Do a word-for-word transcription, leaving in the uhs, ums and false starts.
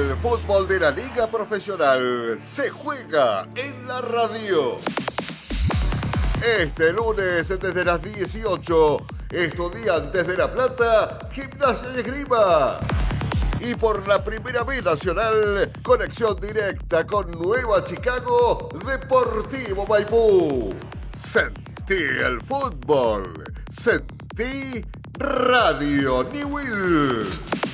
El fútbol de la Liga Profesional se juega en la radio. Este lunes desde las dieciocho, Estudiantes de La Plata, Gimnasia y Esgrima. Y por la Primera B Nacional, conexión directa con Nueva Chicago, Deportivo Maipú. Sentí el fútbol. Sentí Radio Newell.